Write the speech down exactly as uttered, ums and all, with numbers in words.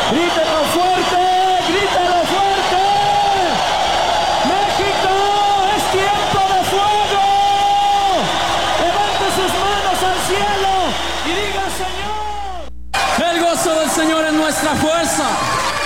Grítelo fuerte, grítelo fuerte. México, es tiempo de fuego. Levante sus manos al cielo y diga: Señor. El gozo del Señor es nuestra fuerza.